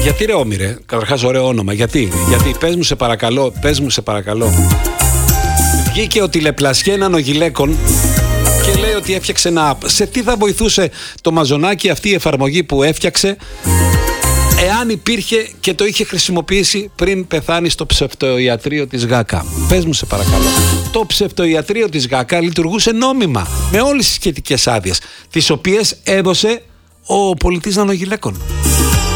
Γιατί ρε Όμηρε, καταρχάς ωραίο όνομα, γιατί πες μου σε παρακαλώ. Βγήκε ο τηλεπλασιέ νανογυλαίκων και λέει ότι έφτιαξε ένα app. Σε τι θα βοηθούσε το μαζονάκι αυτή η εφαρμογή που έφτιαξε, εάν υπήρχε και το είχε χρησιμοποιήσει πριν πεθάνει στο ψευτοϊατρείο της ΓΑΚΑ? Πες μου σε παρακαλώ. Το ψευτοϊατρείο της ΓΑΚΑ λειτουργούσε νόμιμα, με όλες τις σχετικές άδειες, τις οποίες έδωσε ο πολιτής νανογυλαίκων.